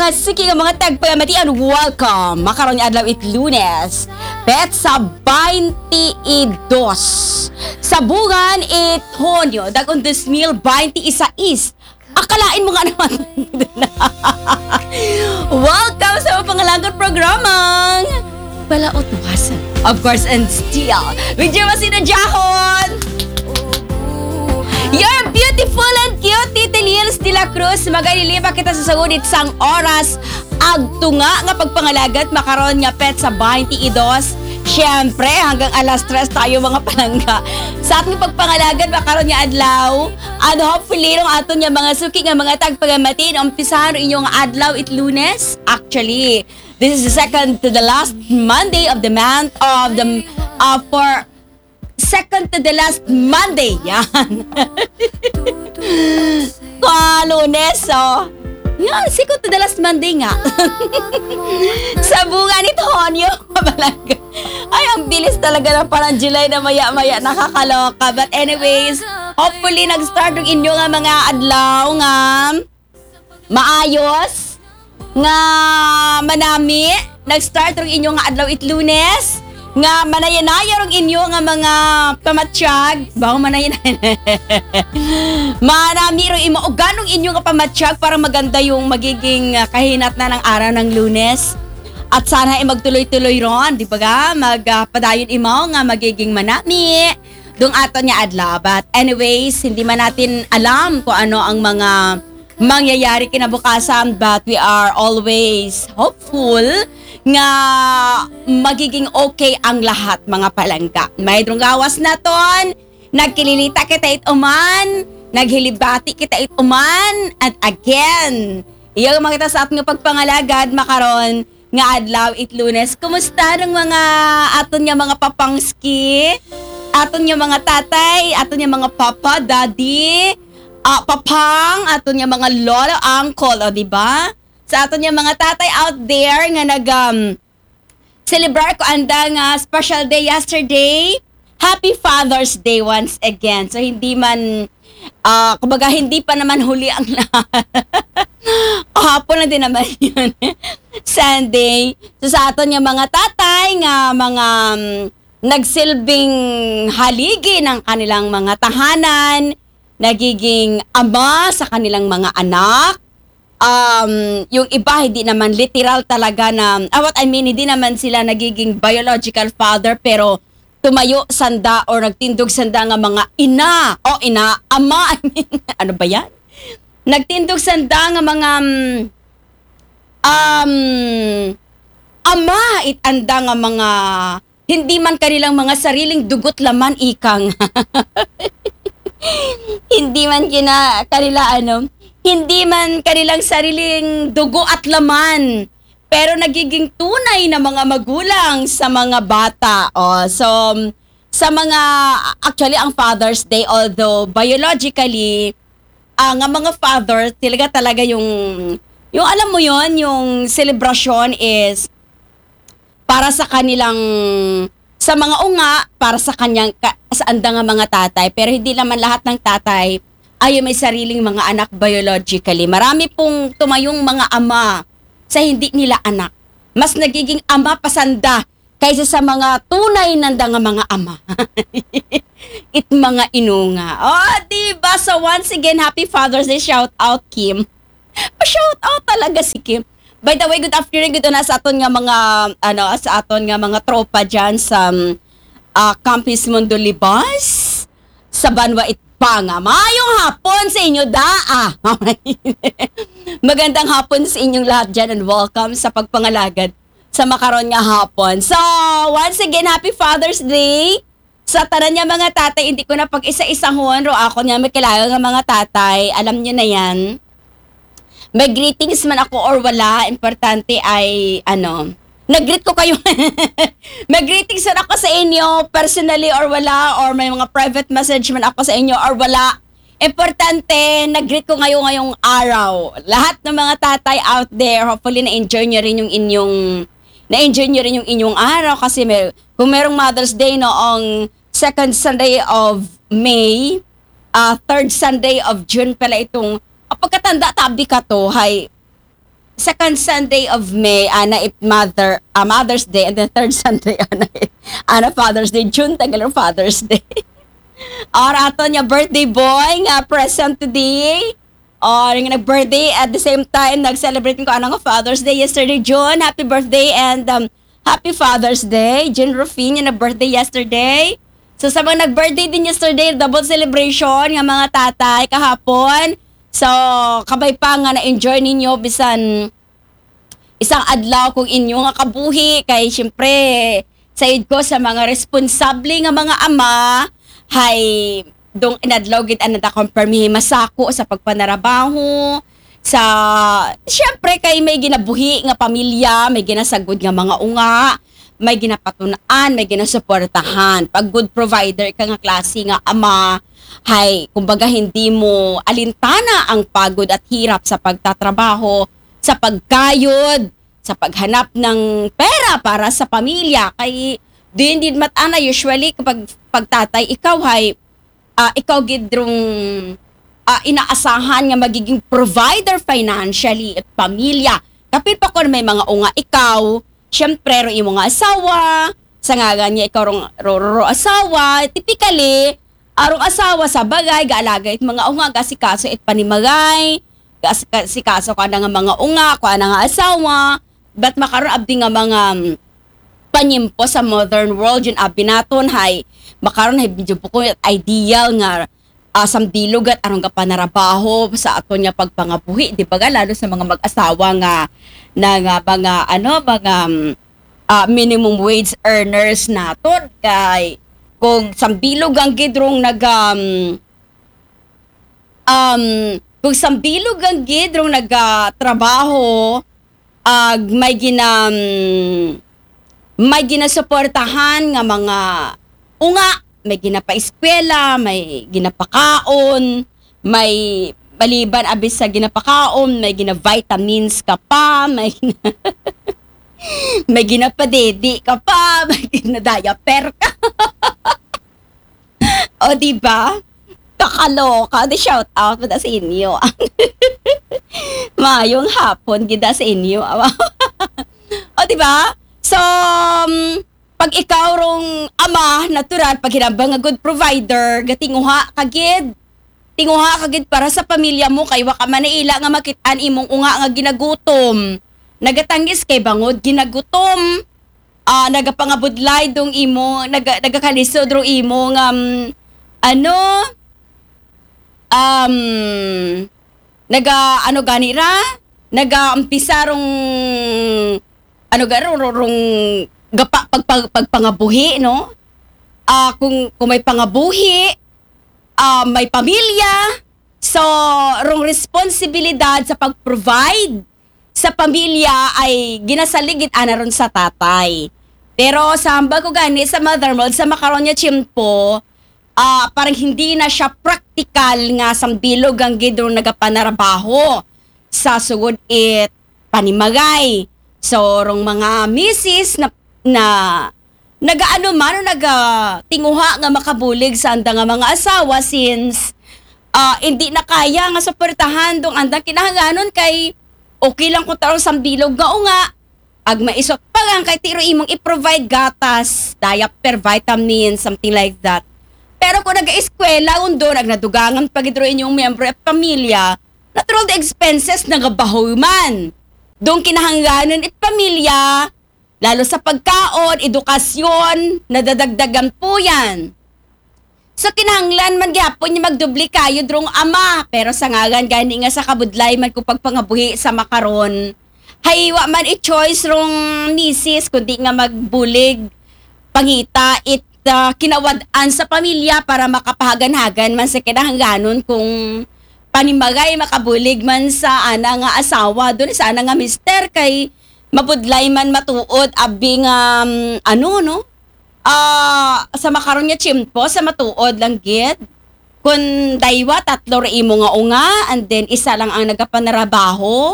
Sige nga mga tagpamatian, welcome! Makaroon niya adlaw it Lunes. Pet sa 22. Sa bungan it Honyo, dagon 2021. Akalain mo nga naman. Welcome sa mga pangalanggang programang Balaot Wasan. Of course, and still, with your masina Jahon! You're beautiful and cute, Tita Liels de la Cruz. Magalilipa kita sa sagunit sang oras. Agtunga nga pagpangalagat makaroon nga pet sa 22. Siyempre, hanggang alas 3 tayo mga palangga. Sa ating pagpangalagat makaroon nga adlaw. And hopefully, nung aton nga mga suki nga mga tagpagamatin, umpisahan inyong adlaw it Lunes. Actually, this is the second to the last Monday of the month of the second to the last Monday. Yan. Lunes, oh. Yan, second to the last Monday nga. Sa bunga ni Tonyo. Ay, ang bilis talaga ng parang July na maya-maya. Nakakaloka. But anyways, hopefully, nag-start yung inyo nga mga adlaw nga maayos. Nga manami. Nag-start yung inyo nga adlaw it Lunes. Nga manayanaya rong inyo nga mga pamatsyag. Bago manayanaya. Manami rong imo o ganong inyo nga pamatsyag para maganda yung magiging kahinat na ng araw ng Lunes. At sana ay magtuloy-tuloy ron, di ba ga? Magpadayon imo nga magiging manami. Dung ato niya adlaw. But anyways, hindi man natin alam kung ano ang mga mangyayari kinabukasan, but we are always hopeful nga magiging okay ang lahat mga palangga. May drunggawas na ton, nagkililita kita ituman, naghilibati kita ituman, at again, iyang makita sa ating pagpangalagad makaron nga adlaw it Lunes. Kumusta ng mga aton nga mga papangski, aton nga mga tatay, aton nga mga papa, daddy, papang, aton nga mga lolo, uncle, o diba? Sa aton yung mga tatay out there nga celebrate ko anda nga special day yesterday. Happy Father's Day once again. So hindi man kumbaga hindi pa naman huli ang lahat. Kahapon na din naman yun. Sunday. So sa aton yung mga tatay nga mga nagsilbing haligi ng kanilang mga tahanan, nagiging ama sa kanilang mga anak. Yung iba hindi naman literal talaga na what I mean, hindi naman sila nagiging biological father pero tumayo sanda or nagtindog sanda nga mga ama, I mean, ano ba yan? Nagtindog sanda nga mga ama itanda nga mga hindi man kanilang mga sariling dugot laman ikang. Hindi man kanila hindi man kanilang sariling dugo at laman, pero nagiging tunay na mga magulang sa mga bata. So, sa mga, actually, ang Father's Day, although biologically, ang mga father, talaga yung alam mo yon yung celebration is para sa kanilang, sa mga unga, para sa kanyang, sa anda nga mga tatay, pero hindi naman lahat ng tatay ay may sariling mga anak biologically. Marami pong tumayong mga ama sa hindi nila anak. Mas nagiging ama pasanda kaysa sa mga tunay nanda nga mga ama. It mga inunga. Diba? So once again, happy Father's Day. Shout out, Kim. Pa-shout out talaga si Kim. By the way, good afternoon. Good na sa aton nga mga, sa aton nga mga tropa dyan sa Campus Mundo Libas, sa Banwa Itbanga. Mayong hapon sa inyo, Magandang hapon sa inyong lahat dyan and welcome sa pagpangalagad sa makaron nga hapon. So, once again, happy Father's Day. Sa tanan niya mga tatay, hindi ko na pag-isa-isahon ro ako niya may kilala nga mga tatay. Alam niyo na yan. May greetings man ako or wala. Importante ay, nag-greet ko kayo. May greetings man ako sa inyo, personally or wala, or may mga private message man ako sa inyo or wala. Importante, nag-greet ko ngayong araw. Lahat ng mga tatay out there, hopefully na-enjoy nyo rin yung inyong araw kasi kung merong Mother's Day noong second Sunday of May, third Sunday of June pala itong pagkatanda tabi ka to, hay second Sunday of May, ana it Mother's Day, and then third Sunday, ana Father's Day, June, tagal Father's Day. Or ato niya birthday boy nga present today. Or nga nag-birthday at the same time nag-celebrate ko nga Father's Day yesterday, June. Happy birthday and happy Father's Day. June Rufin yung nag-birthday yesterday. So sa mga nag-birthday din yesterday, double celebration nga mga tatay kahapon. So kabay pa nga na-enjoy ninyo bisan isang adlaw kung inyo nga kabuhi kay syempre sayid ko sa mga responsable nga mga ama hay dong inadlaw gid anata kompermi masako sa pagpanarabaho sa syempre kay may ginabuhi nga pamilya, may ginasagod nga mga unga, may ginapatunaan, may ginasuportahan. Pag good provider ka nga klase nga ama, hay kumbaga hindi mo alintana ang pagod at hirap sa pagtatrabaho, sa pagkayod, sa paghanap ng pera para sa pamilya. Kay din matana usually kapag pagtatay ikaw hay ikaw gidrong inaasahan nga magiging provider financially at pamilya. Kapit pa ko may mga unga ikaw, syempre ro imo nga asawa, sa nga niya ikaw ro asawa, typically arong asawa sa bagay gaalaga it mga unga gasikaso it panimagay, gasikaso ka na nga mga unga, ka na nga asawa, but makaron abdi nga mga panyimpo sa modern world yun abinaton hay makaron hay medyo po ko ideal nga samdilog at arong kapanarabaho sa ato niya pagpangabuhi di ba lalo sa mga mag-asawa nga mga minimum wage earners naton kay kung sambilog ang gidrong kung sambilog ang gidrong nagtrabaho may ginasuportahan nga mga unga, may ginapa-eskwela, may ginapakaon, may maliban abis sa ginapakaon, may gina-vitamins ka pa, may ginapadedi ka pa, may ginadiaper ka. O diba? Kakaloka, di shout out sa inyo. Mayong hapon, gida sa inyo. O diba? So, pag ikaw rong ama, natural, pag hinabang nga good provider, tinguha kagid para sa pamilya mo, kay waka manaila nga makitaan imong unga nga ginagutom. Nagatangis kay bangod, ginagutom. Nagapangabudlay dong imo, nagakalisod rong imo nga, nag-umpisa rong pagpangabuhi, no? Kung may pangabuhi, may pamilya, so, rong responsibilidad sa pag-provide sa pamilya ay ginasaligid ana ron sa tatay. Pero sa hambag ko gani, sa mother mode, sa makaroon niya chimpo, parang hindi na siya practical nga sambilog ang gidrong nagapanarabaho sa sugod it panimagay. So, rong mga misis na tinguha nga makabulig sa andang nga mga asawa since hindi na kaya nga suportahan dong andang kinahanglanon kay okay lang kung tarong sambilog nga o nga ag maisot pa lang kay tiro imong i-provide gatas, diaper, vitamins, something like that. Pero kung nag-eskwela undo, nagnadugangan pagidro inyong miyembro at pamilya, natural the expenses nagabahoy man. Doon kinahanglanon it pamilya, lalo sa pagkaon, edukasyon, nadadagdagan po yan. So kinahanglan man gyapon niya magdubli kayo drong ama, pero sa ngagan gani nga sa kabudlay man ko pagpangabuhi sa makaron, haywa man i-choice rong misis kundi nga magbulig pangita it kinawad-an sa pamilya para makapahagan-hagan man sa kinahanglanon kung panimagay makabulig man sa ana nga asawa doon sa ana nga mister kay mabudlay man matuod abi nga sa makaron niya chimpo sa matuod lang gid kun daywa tatlo ra imo nga unga and then isa lang ang nagapanarabaho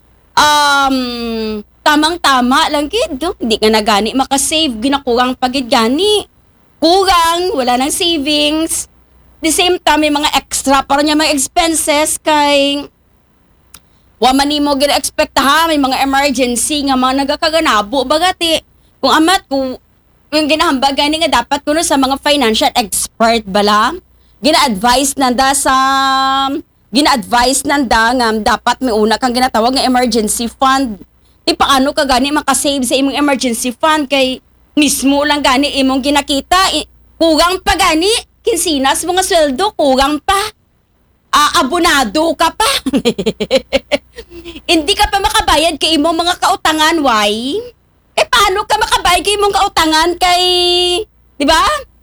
tamang-tama lang gid no? Hindi ka na gani makasave ginakuwang pagid gani kugang wala nang savings. The same time, may mga extra para niya mga expenses kay Wa man nimo gina-expect ha, may mga emergency nga mga nagakaganabo bagati. Kung amat ko yung ginahambag gani nga dapat kuno sa mga financial expert bala. Gina-advise nanda nga dapat may una kang ginatawag nga emergency fund. Di paano ka gani makasave sa imong emergency fund kay mismo lang gani imong ginakita. Kugang pa gani, kinsinas mga sweldo, kugang pa. Abonado ka pa. Hindi ka pa makabayad kay imong mga kautangan, why? Paano ka makabayad kay imong kautangan kay, di ba?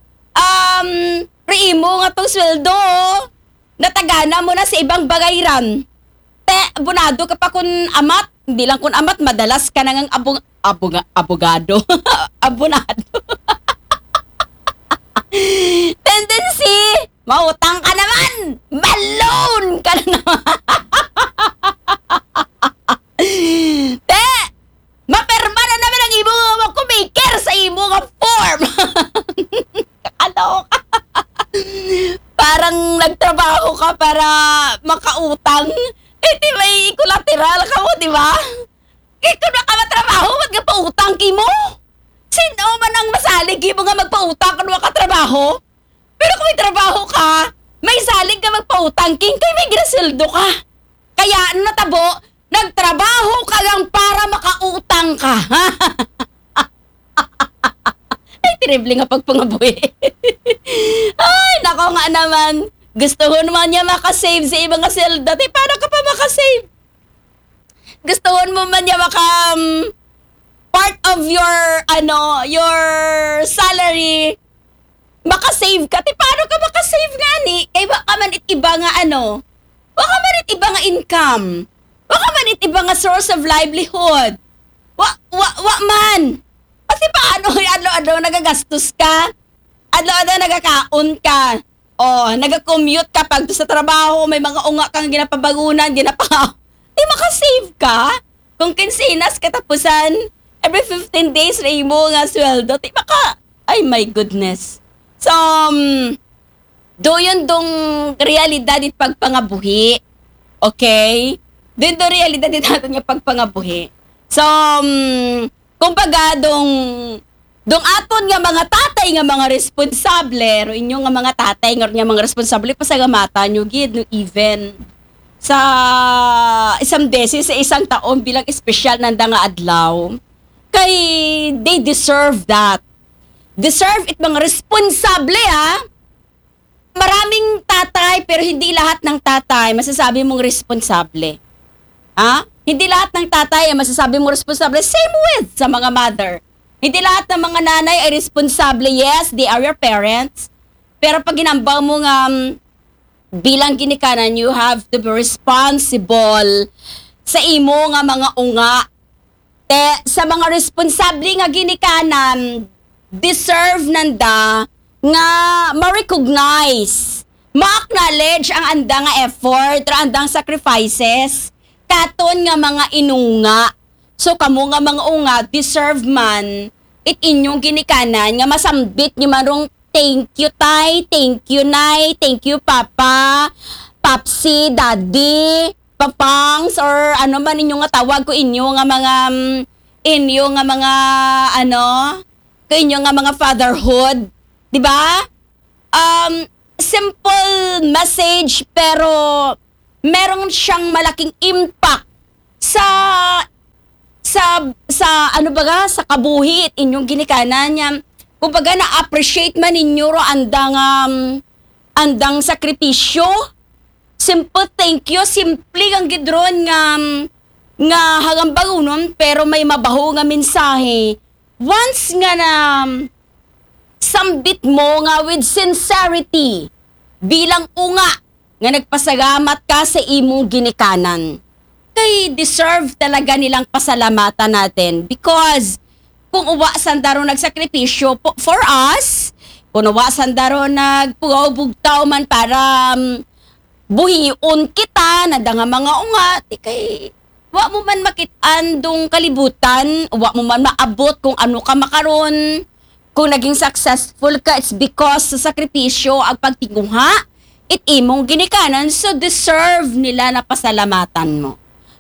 Imo nga tong sweldo, natagana mo na sa ibang bagayran. Abonado ka pa kun amat, hindi lang kun amat, madalas ka nang abogado. Abonado. Tendency, mautang ka naman! Balloon ka na naman! Maperma na naman ang imo nga kumaker sa imo nga form! Kakalaw ka! Parang nagtrabaho ka para makautang. Di may collateral ka mo, di ba? Kung na ka matrabaho, wag nga pautang ki mo. Sino man ang masalig mo nga magpautang kung makatrabaho? Pero kung may trabaho ka, may salig ka magpautang king kay may ginasildo ka. Kaya natabo, nagtrabaho ka lang para makautang ka. Ay, terrible nga pagpangabuhi. Ay, nako nga naman. Gusto ko naman niya makasave sa ibang sildo. Paano ka pa makasave? Gusto mo man niya part of your salary makasave ka. Paano ka makasave nga ni? Kaya baka man iba nga baka man iba nga income. Baka man iba nga source of livelihood. Wa man. Kasi paano nagagastos ka? Ano nagakaon ka? O, nagakommute ka pag sa trabaho, may mga unga kang ginapabagunan, di makasave ka? Kung kinsinas katapusan, every 15 days na imo nga sweldo, di maka, ay my goodness. So, doon dong realidad at pagpangabuhi. Okay? Doon dong realidad at natin yung pagpangabuhi. So, kumbaga, dong aton nga mga tatay nga mga responsable, ro inyo nga mga tatay nga mga responsable pasagamata nyo gid no even sa isang beses sa isang taon bilang espesyal nanda nga adlaw. Kay they deserve that. Deserve it mga responsable ha. Maraming tatay pero hindi lahat ng tatay masasabi mong responsable. Ha? Hindi lahat ng tatay ay masasabi mong responsable. Same with sa mga mother. Hindi lahat ng mga nanay ay responsable. Yes, they are your parents. Pero pag ginambang mo nga bilang ginikanan, you have to be responsible sa imo nga mga unga. Sa mga responsable nga ginikanan, deserve nanda nga ma-recognize, ma-acknowledge ang andang nga effort, andang sacrifices, katon nga mga inunga. So, kamo nga mga unga, deserve man, inyong ginikanan, nga masambit nyo marong thank you, tay, thank you, nay, thank you, papa, papsi, daddy, papangs, or ano man inyo nga tawag ko inyo nga mga, ko inyo nga mga fatherhood. Diba? Simple message, pero meron siyang malaking impact sa kabuhit inyong ginikanan niya. Kumbaga na-appreciate man ninyo ro andang sakripisyo. Simple thank you, simple ang gidron nga hagang bagunon pero may mabaho nga mensahe. Once nga na sambit mo nga with sincerity bilang unga nga nagpasalamat ka sa imong ginikanan. Kay deserve talaga nilang pasalamatan natin because kung uwa sandaro nagsakripisyo for us, kung uwa sandaro nagpugaw-bugtaw man para buhiun kita na nga mga unga, kay wa mo man makitaan dong kalibutan, wa mo man maabot kung ano ka makaron, kung naging successful ka, it's because sa sakripisyo ang pagtinguha, imong ginikanan, so deserve nila na pasalamatan mo.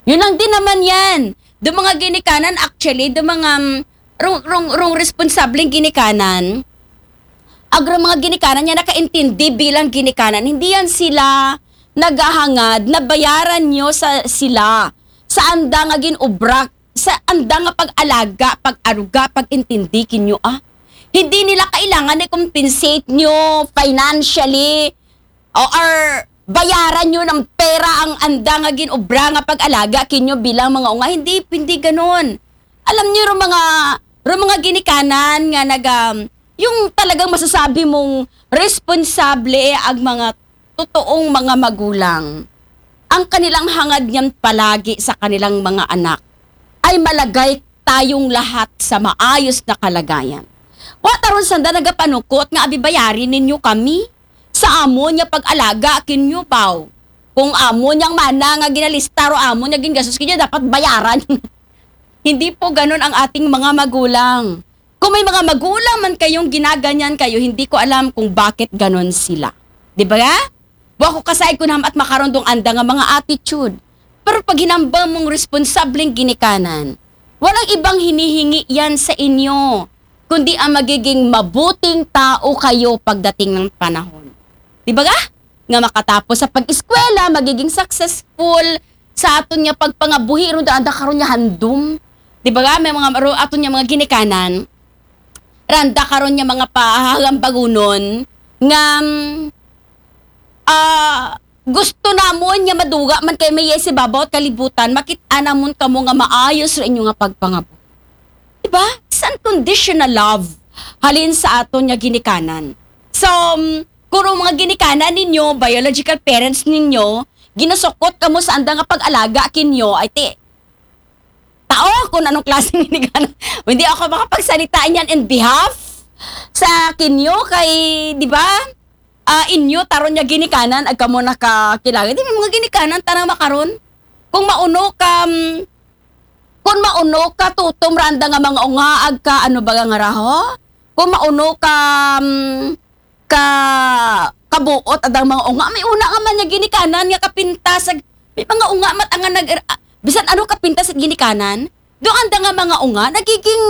Yun lang din naman yan. Do mga ginikanan, actually, do mga rong responsableng ginikanan, agro mga ginikanan niya nakaintindi bilang ginikanan. Hindi yan sila naghahangad na bayaran nyo sila sa anda nga ginubrak, sa anda nga pag-alaga, pag-aruga, pag-intindi kinyo Hindi nila kailangan i-compensate nyo financially or bayaran nyo ng pera ang anda nga ginobra nga pag-alaga kinyo bilang mga unga. Hindi ganon. Alam nyo mga ginikanan nga yung talagang masasabi mong responsable ang mga totoong mga magulang. Ang kanilang hangad niyan palagi sa kanilang mga anak ay malagay tayong lahat sa maayos na kalagayan. Wataron sanda nagapanukot nga abibayarin ninyo kami sa amo niya pag-alaga kinyo paw. Kung amo niyang mana nga ginalista ro amo niya gingasos kinyo dapat bayaran. Hindi po ganun ang ating mga magulang. Kung may mga magulang man kayong ginaganyan kayo, hindi ko alam kung bakit ganun sila. Di ba ga? Buwa ko kasay ko naman at makarondong anda nga mga attitude. Pero pag hinambang mong responsableng ginikanan, walang ibang hinihingi yan sa inyo, kundi ang magiging mabuting tao kayo pagdating ng panahon. Di ba ga? Nga makatapos sa pag-eskwela, magiging successful sa aton niya pagpangabuhi, ron anda karon niya handom. Di ba ga? May mga aton niya mga ginikanan, randa karon niya mga pahagambagunon nga gusto namon nga maduga man kay may si babaw at kalibutan makita namon kamo nga maayos ra inyo nga pagpangabuhi. Diba? It's unconditional love halin sa aton nga ginikanan. So, kung mga ginikanan ninyo, biological parents ninyo, ginasukot kamo sa anda nga pag-alaga kinyo, ay tao kung anong klaseng ginikanan. Hindi ako makapagsalita niyan in behalf sa kinyo kay, di ba? Inyo taron niya ginikanan ag kamo nakakilala. Di may mga ginikanan tarang makaron. Kung mauno ka tutom randa nga mga ungaag ka ano ba nga raho? Kung mauno kabuot adang mga unga may una nga man niya ginikanan nga kapintas may mga unga matangan bisan ano kapintas at ginikanan do anda nga mga unga nagiging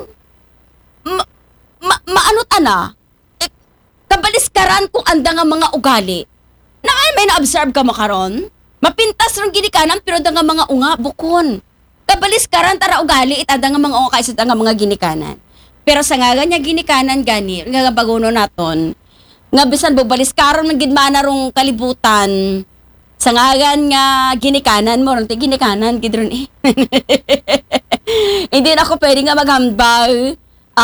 maanot kabaliskaran kung anda nga mga ugali na may na-observe ka makaron mapintas rong ginikanan pero anda nga mga unga bukon kabaliskaran tara ugali anda nga mga unga kaysa nga mga ginikanan pero sa nga ganya ginikanan gani nga bagono naton nga bisan bubaliskaron man gid mana rong kalibutan sa ngagan nga ginikanan mo ron ginikanan gid ron hindi na ako pwede nga maghambal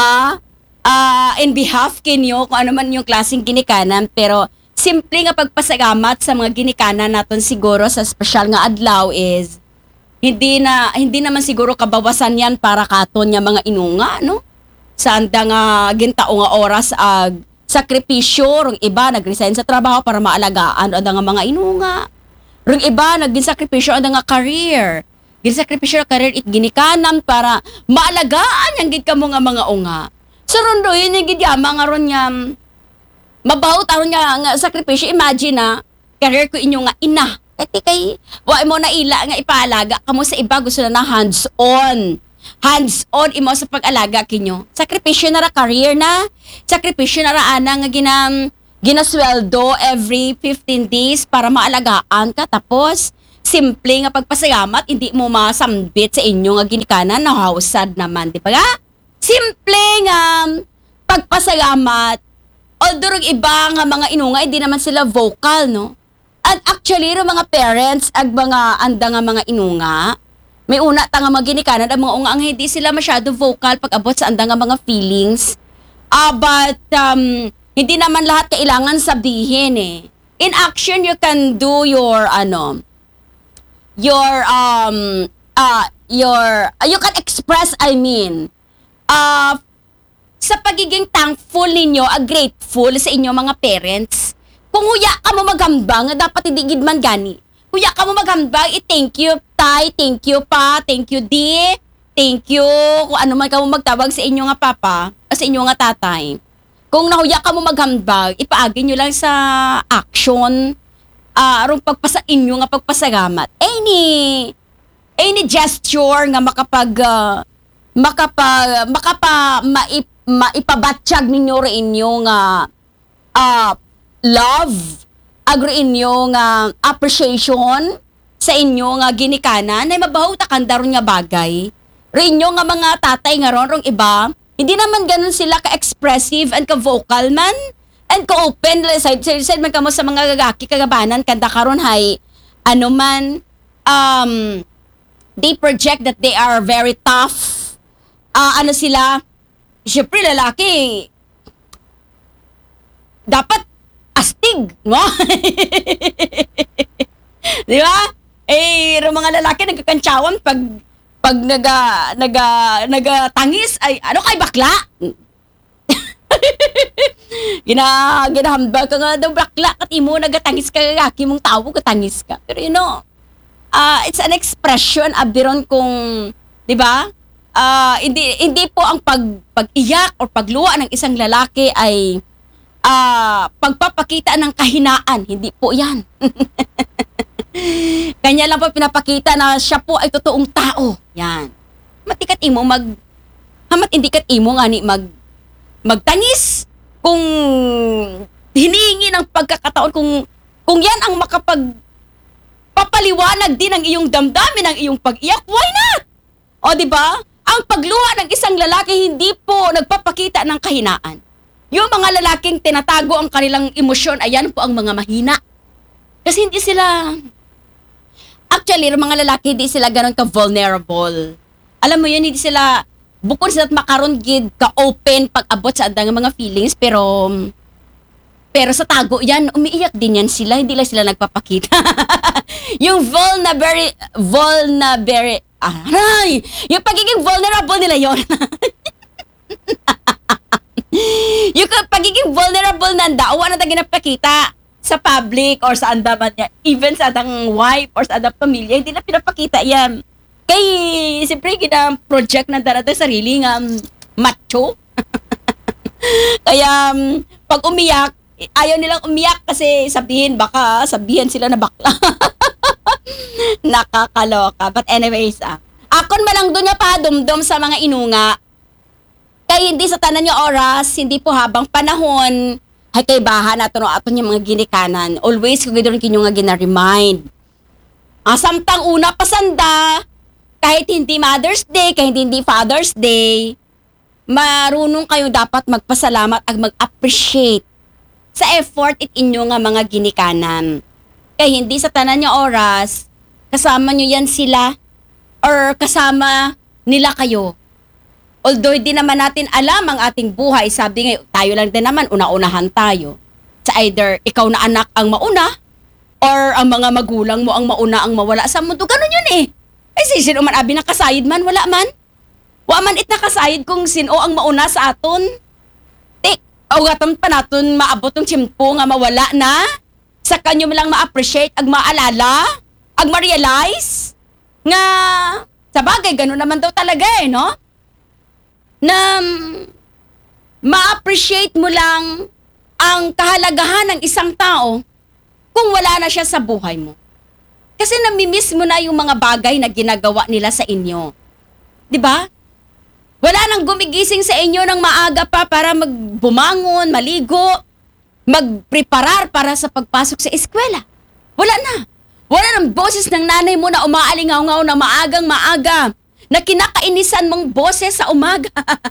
in behalf kinyo kung ano man yung klaseng ginikanan pero simple nga pagpasalamat sa mga ginikanan naton siguro sa special nga adlaw is hindi naman siguro kabawasan yan para katon nga mga inunga no sa anda nga gintao nga oras sakripisyo, rong iba nag-resign sa trabaho para maalagaan ang nga mga inunga. Rong iba nag-sakripisyo ang nga career. Ginsakripisyo ang career it ginikanan para maalagaan yang gid kamo nga mga unga. So rondo yun yung gidyama nga ron nga mabaw taron nga sakripisyo. Imagine career ko inyo nga ina. Kay wa mo na ila nga ipaalaga kamo sa iba gusto na hands-on imo sa pag-alaga kinyo. Sakripisyo na ra career na. Sakripisyo na ra ana nga ginasweldo every 15 days para maalagaan ka. Tapos, simple nga pagpasalamat, hindi mo masambit sa inyo nga ginikanan na hausad naman. Di ba nga? Simple nga pagpasalamat. Although iba nga mga inunga, hindi naman sila vocal, no? At actually, mga parents, ag mga anda nga mga inunga, may una tanga maginikanan ang mga unga ang hindi sila masyado vocal pag abot sa anda nga mga feelings. But hindi naman lahat kailangan sabihin In action you can do you can express sa pagiging thankful ninyo, grateful sa inyo mga parents. Kung huya ka mo maghambang, dapat hindi gid man gani. Kuya ka mo maghambag, thank you, tay, thank you pa, thank you, di, thank you, kung ano man ka mo magtawag sa inyo nga papa, o sa inyo nga tatay. Kung nahuya ka mo maghambag, ipaagi nyo lang sa action, arong inyo nga pagpasalamat. any gesture nga maipabatsyag ninyo rin inyo nga love, agri inyo nga appreciation sa inyo nga ginikanan, ay mabahaw takandaron nga bagay. Rin inyo nga mga tatay nga ron iba, hindi naman ganun sila ka-expressive and ka-vocal man, and ka-open, side man kamo sa mga gagaki kagabanan, kanda karon hay, they project that they are very tough. Sila, syempre lalaki, dapat astig, no? Di ba? Mga lalaki nagkakantsawan pag nagatangis ay kay bakla? Ginahambal ka nga daw bakla kat imo nagatangis ka lalaki mong tao katangis ka. Pero it's an expression abdiron kung, 'di ba? Hindi po ang pag-iyak o pagluwa ng isang lalaki ay pagpapakita ng kahinaan. Hindi po 'yan. Kanya lang po pinapakita na siya po ay totoong tao. Yan. Matikat imo hamat hindi kat imo nga ni magtangis kung hinihingi ng pagkakataon kung yan ang papaliwanag din ng iyong damdamin, ng iyong pag-iyak, why not? O di ba? Ang pagluha ng isang lalaki hindi po nagpapakita ng kahinaan. Yung mga lalaking tinatago ang kanilang emosyon, ayan po ang mga mahina. Kasi hindi sila, actually, mga lalaki, hindi sila ganun ka-vulnerable. Alam mo yun, hindi sila, bukod sa makaroon gid ka-open pag-abot sa andang mga feelings, pero sa tago yan, umiiyak din yan sila, hindi lang sila nagpapakita. Yung yung pagiging vulnerable nila yon. Yung pagiging vulnerable nanda, wala na ginapakita sa public or sa andaman niya, even sa atang wife or sa atang pamilya, hindi na pinapakita yan. Kay, siyempre, project na darating sarili nga macho. Kaya, pag umiyak, ayaw nilang umiyak kasi baka sabihin sila na bakla. Nakakaloka. But anyways, akon man lang doon nga padumdum sa mga inunga. Kaya hindi sa tanan niya oras, hindi po habang panahon, hay kay bahan aton yung mga ginikanan. Always kung ganoon kinyo nga gina-remind. Samtang una pasanda, kahit hindi Mother's Day, kahit hindi Father's Day, marunong kayo dapat magpasalamat at mag-appreciate sa effort inyo nga mga ginikanan. Kaya hindi sa tanan niya oras, kasama nyo yan sila or kasama nila kayo. Although hindi naman natin alam ang ating buhay, sabi nga, tayo lang din naman, una-unahan tayo. Sa either ikaw na anak ang mauna, or ang mga magulang mo ang mauna ang mawala sa mundo. Ganun yun eh. Ay sino man abi nakasayid man, wala man. Wa man it nakasayid kung sino ang mauna sa aton. Awatan pa natin maabot ng tiyempo nga mawala na. Sa kanyo mo lang ma-appreciate, ag maalala, ag ma-realize, nga sa bagay, ganun naman daw talaga no? Na ma-appreciate mo lang ang kahalagahan ng isang tao kung wala na siya sa buhay mo. Kasi namimiss mo na yung mga bagay na ginagawa nila sa inyo. 'Di ba? Wala nang gumigising sa inyo ng maaga pa para magbumangon, maligo, magpreparar para sa pagpasok sa eskwela. Wala na. Wala nang boses ng nanay mo na umaalingaw-ngaw na maagang maaga, na kinakainisan mong boses sa umaga.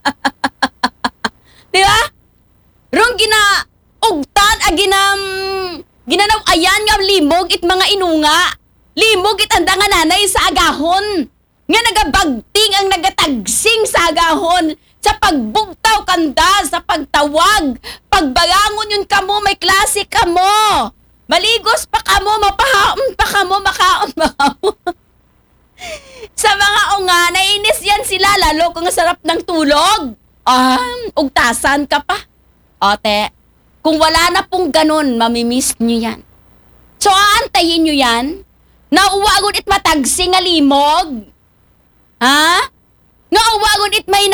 Di ba? Rong ginaugtan, ginanaw ayan nga limog it mga inunga. Limog it anda nga nanay sa agahon. Nga nagabagting ang nagatagsing sa agahon. Sa pagbugtaw kanda, sa pagtawag. Pagbalangon yun kamo, may klase kamo. Maligos pa kamo, mapahaon pa kamo, makaon pa kamo. Sa mga unga, nainis yan sila, lalo kung sarap ng tulog. Ugtasan ka pa. Ote, kung wala na pong ganun, mamimiss nyo yan. So, aantayin nyo yan? Nauwagon it matagsing nga limog? Ha? Nauwagon it may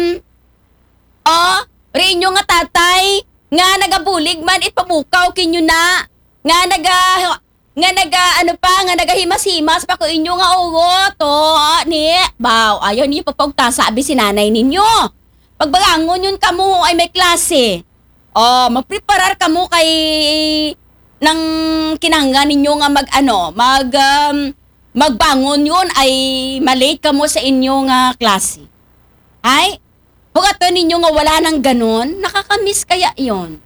rin nga tatay, nga nagabulig man it pamukaw kinyo na, nga nga nga nagahimas-himas pa ko inyo nga ugo to ni baw ayaw ninyo sabi si nanay ninyo. Pagbangon yun kamo ay may klase. Magpreparar kamo kay nang kinahanglan ninyo nga magbangon yun ay malate kamo sa inyo nga klase. Ay, bukato ninyo nga wala nang ganon, nakakamiss kaya yon.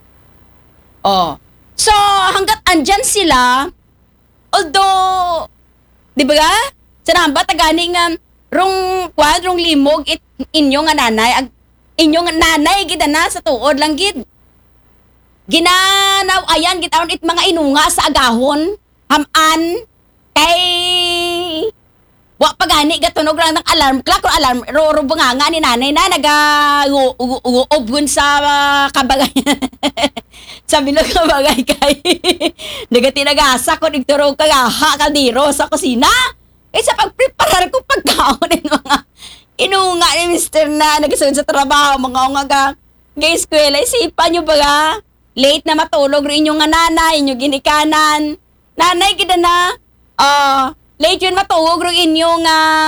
So hanggat andyan sila, although, di ba ga? Sanamba, tagani nga, rong limog, inyo nga nanay, gida na sa tuod lang gid. Ginanaw, ayan, gitawon mga inunga sa agahon, haman, kay, wa pagani, gatunog lang ng alarm clock, o alarm, rubunganga ni nanay na, nag-uubun sa kabagay. Sabi na kabagay kay nagatinagasa ko nagturo kagaha kadiro sa kusina. Sa pagpreparar ko pagkaon ng mga inunga ni Mr. na nagasunod sa trabaho, mga unga eskwela. Isipan nyo ba late na matulog rin inyong nga nanay, inyong ginikanan. Nanay, kita na, late yun matulog rin inyong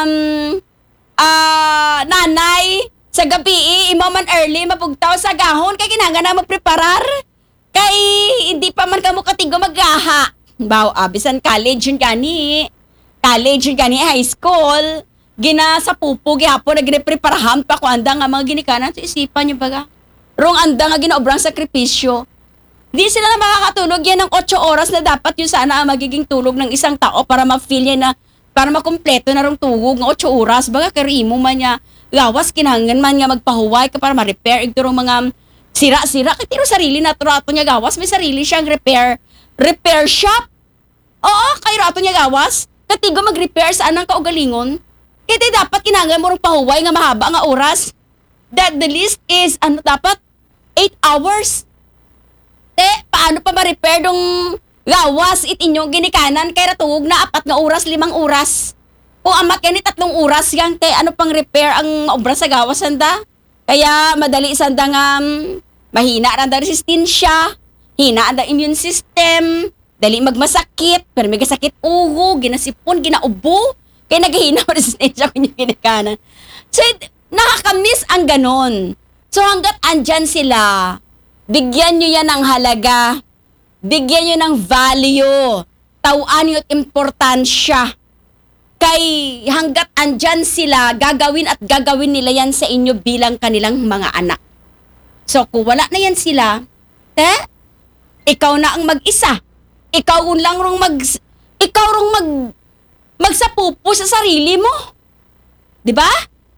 nanay. Sa gabi, imaman early, mapugtaw sa gahon, kaya kinanga na magpreparar. Kay hindi pa man kamo katigo magaha. Baw, bisan college yun gani. College yun gani, high school. Gina sa pupo, gihapon, nagre-preparahan pa ko anda nga mga ginikanan. So isipan nyo baga. Rong anda nga ginaobrang sakripisyo. Di sila na makakatulog yan ng 8 oras na dapat yun sana ang magiging tulog ng isang tao para ma-feel niya na, para makumpleto na rong tugog ng 8 oras. Baga karimo man niya, gawas kinahanglan man nga magpahuway ka para ma-repair. Ito rong mga sira-sira. Kaya tiro sarili na rato niya gawas. May sarili siyang repair shop. Oo, kay rato niya gawas. Katigo mag-repair sa anang kaugalingon. Kaya dapat kinahanglan mo rong pahuway nga mahaba nga oras. That the least is, dapat 8 hours. Paano pa ma-repair dong gawas inyong ginikanan kaya ratugog na 4 nga oras, 5 oras. Kung amat yan 3 oras yan, kaya ano pang repair ang obra sa gawas sanda? Kaya madali sanda nga mahina ang resistensya, hina ang immune system, dali magmasakit, pero may sakit ugo, ginasipon, ginaubo, kaya naghihina ang resistensya kung yung ginikanan. So, nakakamiss ang ganon. So, hanggat andyan sila, bigyan nyo yan ng halaga, bigyan nyo ng value, tauan nyo at importansya. Kay hanggat andyan sila, gagawin at gagawin nila yan sa inyo bilang kanilang mga anak. So kung wala na yan sila, ikaw na ang mag-isa. Ikaw rong magsapupo sa sarili mo. 'Di ba?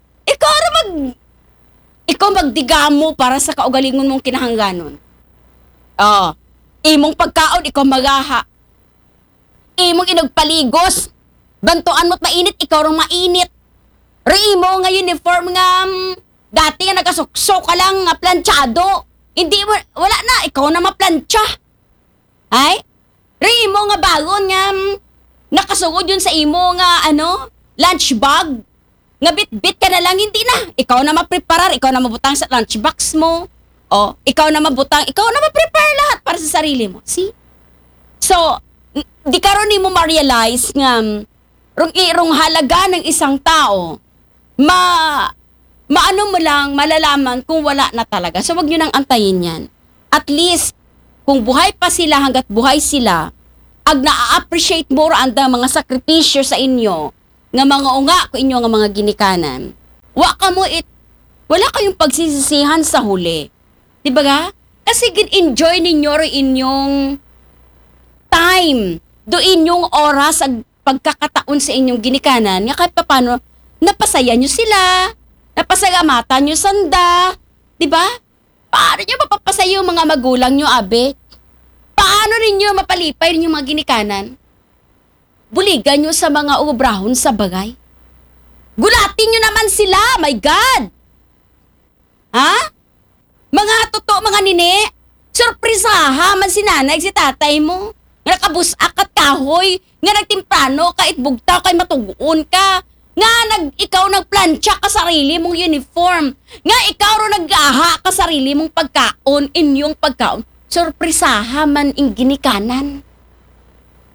Ikaw magdigamo para sa kaugalingon mong kinahanglanon. Imong pagkaon, ikaw magaha. Imong inagpaligos. Bantuan mo't mainit, ikaw rong mainit. Mo nga uniform nga, dati nga nagasuksok ka lang, planchado. Hindi mo, wala na, ikaw na maplantsa. Ay? Mo nga bagon nga, nakasugod yun sa imo nga, lunch bag. Nga bit-bit ka na lang, hindi na. Ikaw na mapreparar, ikaw na mabutang sa lunch box mo. Ikaw na maprepare lahat para sa sarili mo. See? So, di karon ni mo ma-realize nga, rong halaga ng isang tao, maano mo lang, malalaman kung wala na talaga. So, wag nyo nang antayin yan. At least, kung buhay pa sila hanggat buhay sila, ag na-appreciate mo ang mga sakripisyo sa inyo, nga mga unga ko inyo nga mga ginikanan. Wala kayong pagsisisihan sa huli. Diba ga? Kasi enjoy ninyo rin inyong time, do inyong oras ag pagkakataon sa inyong ginikanan, nga kahit paano, napasaya nyo sila, napasalamatan nyo sanda, di ba? Paano nyo mapapasaya yung mga magulang nyo, abe? Paano ninyo mapalipay yung mga ginikanan? Buligan nyo sa mga ubrahon sa bagay? Gulatin nyo naman sila, my God! Ha? Mga mga nini, surprisaha man si nanay, si tatay mo. Nga nakabusak at kahoy, nga nagtimprano ka, itbugtaw kay matuguon ka, nga ikaw nagplantsa ka sarili mong uniform, nga ikaw ro nag-aha ka sarili mong pagkaon, inyong pagkaon, surprisaha man ing ginikanan.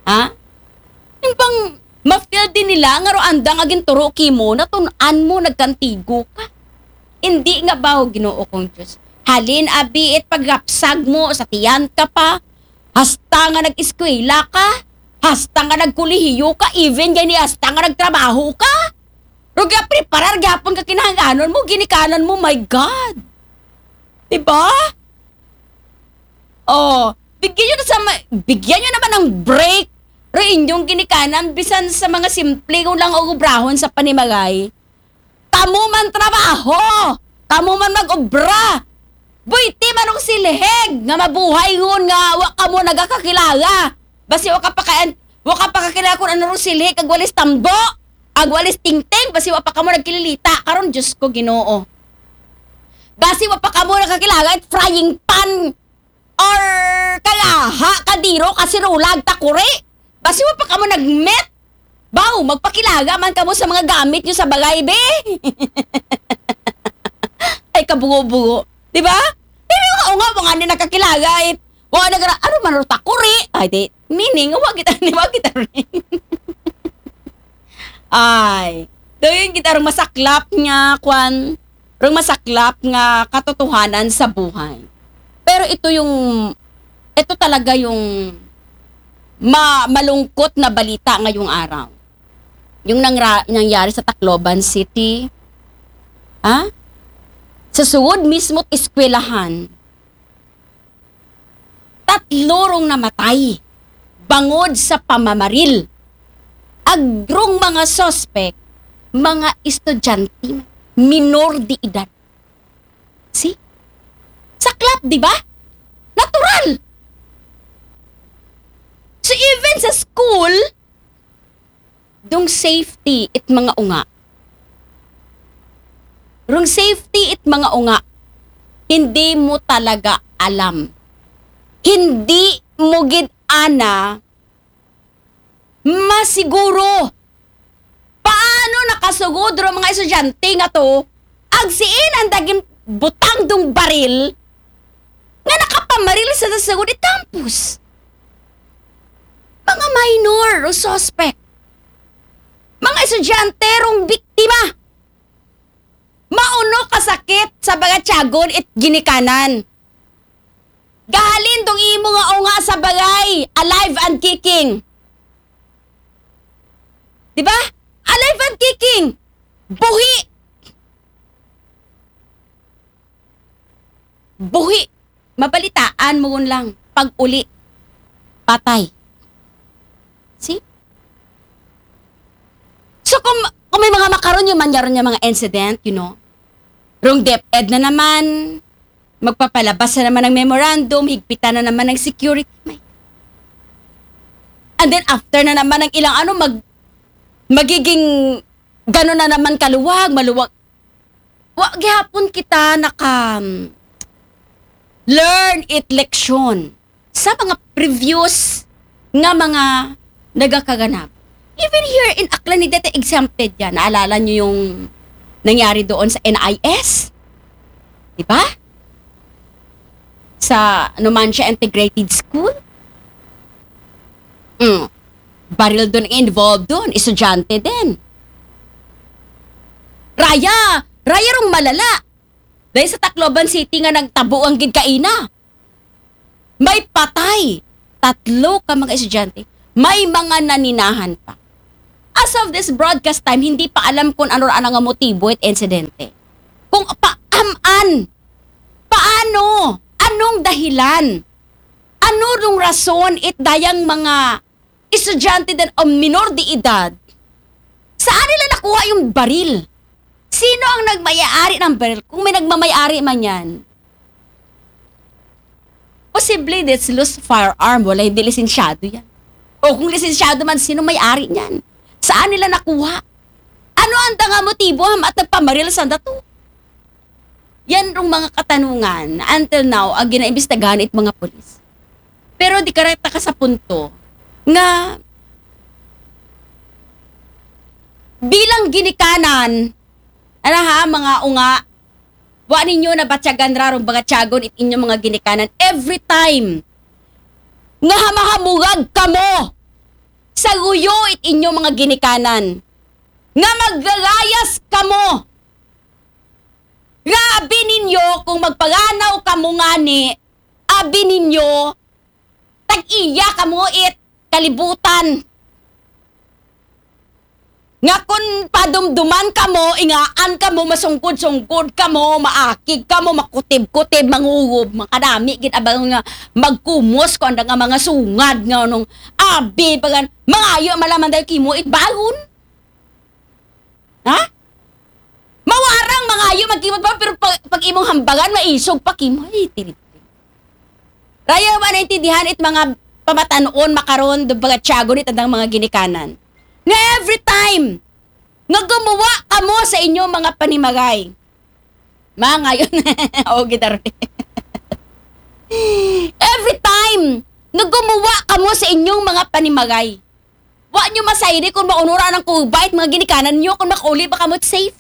Ha? Yung bang ma-feel din nila nga ro andang aging turo kimo na tunan mo nagkantigo ka. Hindi nga ba Ginoo kong Diyos? Halin abi it pagrapsag mo sa tiyan ka pa. Hasta nga nag-eskwela ka. Hasta nga nagkulihiyo ka. Even gani hasta nga nagtrabaho ka. Ruga preparar gapon ka kinahanglanon mo, ginikanan mo, my God. Diba? Oh, bigyan nyo naman ng break. Pero inyong ginikanan, bisan sa mga simple kung lang ubrahon sa panimagay. Tamo man trabaho! Tamo man mag-obra! Buiti manong siliheg nga mabuhay ngon nga wa ka mo nagakakilala. Basi wa ka pa kakilala kung ano ro siliheg ag walis tambo, ag walis tingting, basi wa pa ka mo nagkililita. Karon Diyos ko Ginoo. Basi wa pa ka mo nagakilala at frying pan or kalaha kadiro kasirulag takuri. Basi wa pa ka mo nagmet. Baw, magpakilaga man ka mo sa mga gamit nyo sa bagay, be. Ay, kabugo-bugo. Diba? Pero nga, mga ni nakakilaga, mga nagara, ano man, takuri. Ay, di, meaning, wag kita rin. Ay, doon kita rin masaklap nga, kwan, rin masaklap nga katotohanan sa buhay. Pero ito talaga yung malungkot na balita ngayong araw. Yung nangyari sa Tacloban City. Sa suod mismo't eskwelahan. 3 rong namatay. Bangod sa pamamaril. Agrong mga suspect, mga estudyante, minor de edad. See? Saklap, di ba? Natural! So even sa school, dong safety it mga unga. Rong safety it mga unga, hindi mo talaga alam. Hindi mo gid-ana masiguro paano nakasugod ro mga estudyante nga to agsiin ang daging butang dong baril nga nakapamaril sa nasugod it campus. Mga minor o suspect. Mga estudyante rong biktima. Mauno kasakit sa mga tiyagon it ginikanan. Gahalin tong imo nga o nga sa bagay, alive and kicking. Diba? Alive and kicking. Buhi. Buhi. Mabalitaan mo lang. Pag uli. Patay. See? So kung may mga makaroon yung manyaron niya mga incident, wrong DepEd na naman, magpapalabas na naman ng memorandum, higpitan na naman ng security. And then after na naman ng ilang magiging gano'n na naman maluwag. Wag gihapon kita learn it leksyon sa mga previous nga mga nagakaganap. Even here in Aklanidete, exempted yan. Naalala nyo yung nangyari doon sa NIS? Diba? Sa Numancia Integrated School? Baril doon involved doon. Estudyante din. Raya rong malala. Dahil sa Tacloban City nga nagtabo ang gidkaina. May patay. 3 ka mga estudyante. May mga naninahan pa. As of this broadcast time, hindi pa alam kung ano nga motibo at insidente. Kung paano? Anong dahilan? Ano nung rason dayang mga estudyante din o minor de edad? Saan nila nakuha yung baril? Sino ang nagmayari ng baril? Kung may nagmamayari man yan. Posible this loose firearm. Wala, hindi lisensyado yan. O kung lisensyado man, sino may-ari niyan? Saan nila nakuha? Ano ang nga motibo at nagpamaril sa dato? Yan rong mga katanungan until now ang ginaimbestigahan it mga polis. Pero di karekta ka sa punto nga bilang ginikanan mga unga wa ninyo na batyagan rarong mga tiyagon it inyong mga ginikanan every time nga hamahamugag kamo sa guyo it inyo mga ginikanan. Nga maglayas kamo. Nga abi ninyo kung magpaganaw kamo ngani, abi ninyo tag-iya kamo it kalibutan. Nga kun padumduman kamo, ingaan kamo, masungkod-sungkod kamo, maakig kamo, makutib-kutib, mangugob, makadami, ginabang nga magkumos ko ang nga mga sungad nga nung abi, pagan, mangayo malaman dahil kimo itbagon. Ha? Mawarang mangayo magkimot pa, pero pag imong hambagan, maisog pa kimo, ay, tirip. Raya ba naintindihan it mga pamatanoon, makaron, baga tiyago nit ang mga ginikanan. Nga every time nga gumawa kamo sa inyo mga panimagay. Mga ngayon, o gitar. Every time nga gumawa kamo sa inyong mga panimagay. Wa nyo masayri kung maunura ng kubait mga ginikanan nyo kung makauli ba kamo safe.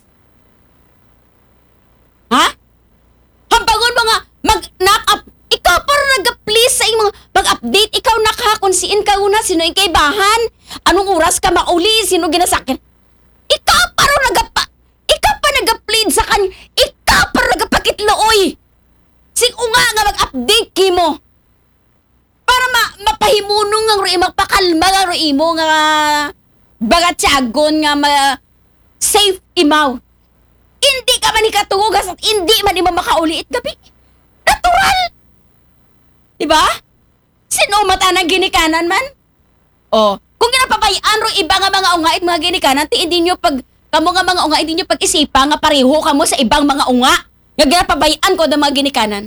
Ha? Hambangon mga mag-knock-up. Ikaw para nag-please sa mga mag-update. Ikaw nakakonsiin ka una. Sino yung kaibahan? Anong oras ka mauli? Sino ginasakin? Ikaw para ikaw pa nag-plead sa kanya. Ikaw para nagapakitlooy. Sing unga nga mag-update kimo. Para mapahimunong nga rin magpakalma nga rin mo nga bagatsagon nga safe imaw. Hindi ka man ikatugas at hindi man ima makauliit gabi. Natural! Diba? Sino mata ng ginikanan man? O, kung ginapabayaan ro iba nga mga ungait mga ginikanan, ti hindi nyo pag, kamo nga mga unga, hindi nyo pag-isipa nga pareho kamo sa ibang mga unga. Nga ginapabayaan ko ng mga ginikanan.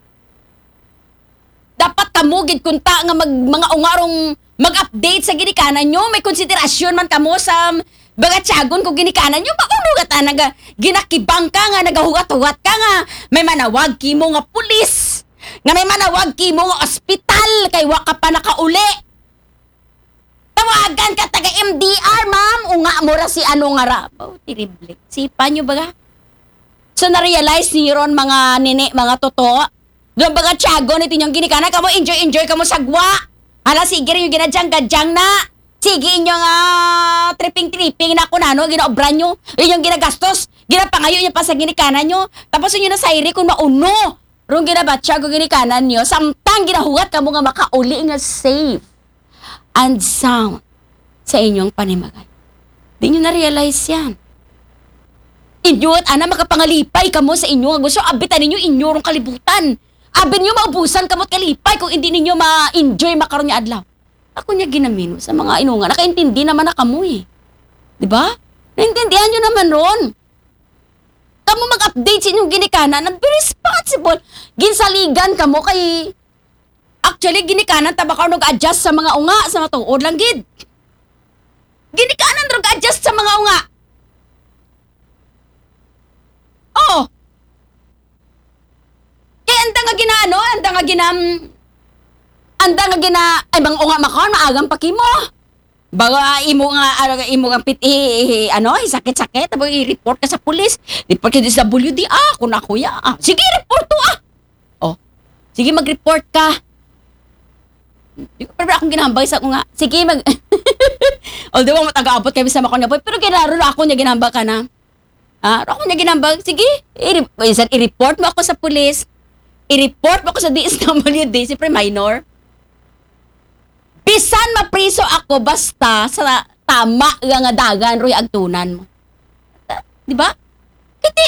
Dapat kamo gid kunta nga mga unga rong mag-update sa ginikanan nyo, may konsiderasyon man kamo sa bagatsagon kung ginikanan nyo, maunugat na ginakibang ka nga, nagahugat-hugat ka nga, may manawag kimo nga pulis. Nga may manawag kimo nga ospital kay wa ka pa nakauli. Tawagan ka taga MDR, ma'am. Unga mo ra si ano nga ra. Oh, terrible. Sipa nyo baga? So na-realize ni Ron mga nini, mga totoo. Doon baga tiyago nito yung ginikana. Kamo enjoy kamo sagwa. Hala, sige rin yung ginadjang-gadyang na. Sige inyong tripping-tripping na kunano, ginaobra nyo. Yun yung ginagastos. Ginapangayo niya pa sa ginikanan nyo. Tapos yun yung nasayri kung mauno. Rung ginabatsa ko ginikanan nyo, samtang ginahugat ka mo nga makauli nga safe and sound sa inyong panimagay. Di nyo na-realize yan. Inyo at ana makapangalipay ka mo sa inyo nga gusto, abitan ninyo inyo rong kalibutan. Abin nyo maubusan kamot kalipay kung hindi ninyo ma-enjoy makaroon niya adlaw. Ako niya ginamino sa mga inunga. Nakaintindi naman na kamo eh. Diba? Naintindihan nyo naman ron. Kamu mag-update sa inyong ginikanan, be responsible. Ginsaligan kamo kay... Actually, ginikanan, taba ka nag-adjust sa mga unga, sa mga tuod lang, gid. Ginikanan, nag-adjust sa mga unga. Oo. Kaya anda nga gina, ay bang unga makaon, maagang pakimo. Baga imo nga piti sakit-sakit tapos i-report ka sa pulis. Report ka sa WD kung na kuya. Sige, report to Oh. Sige mag-report ka. Di ko pa akong ginahambay sa ko nga. Sige although mo taga-abot kami sa mako niya pero kinaro ako niya ginahambag ka na. Ako niya ginahambag. Sige, i-report mo ako sa pulis. I-report mo ako sa DSWD, siyempre minor. Bisan mapriso ako basta sa tama nga dagan roy agtunan mo. Di ba?